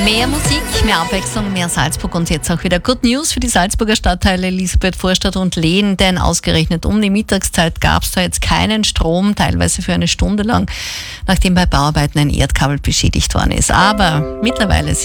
Mehr Musik, mehr Abwechslung, mehr Salzburg und jetzt auch wieder Good News für die Salzburger Stadtteile Elisabeth, Vorstadt und Lehn, denn ausgerechnet um die Mittagszeit gab es da jetzt keinen Strom, teilweise für eine Stunde lang, nachdem bei Bauarbeiten ein Erdkabel beschädigt worden ist. Aber mittlerweile